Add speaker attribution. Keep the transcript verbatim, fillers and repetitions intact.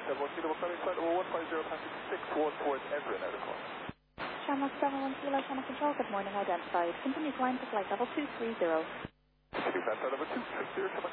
Speaker 1: seven one kilo, climbing flight level one five zero, passing six one towards Everett out of course.
Speaker 2: Shamrock seven one kilo, Channel Control, good morning, identified. Continue climb to flight level two three zero.
Speaker 1: Continue flight level two three zero,